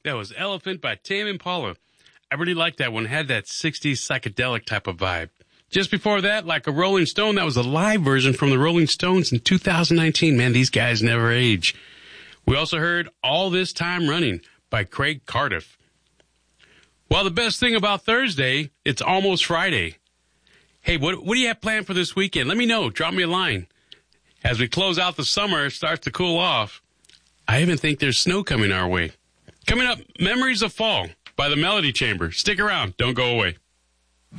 That was Elephant by Tame Impala. I really liked that one. It had that 60s psychedelic type of vibe. Just before that, Like a Rolling Stone, that was a live version from the Rolling Stones in 2019. Man, these guys never age. We also heard All This Time Running by Craig Cardiff. Well, the best thing about Thursday, it's almost Friday. Hey, what do you have planned for this weekend? Let me know. Drop me a line. As we close out the summer, it starts to cool off. I even think there's snow coming our way. Coming up, Memories of Fall by the Melody Chamber. Stick around. Don't go away.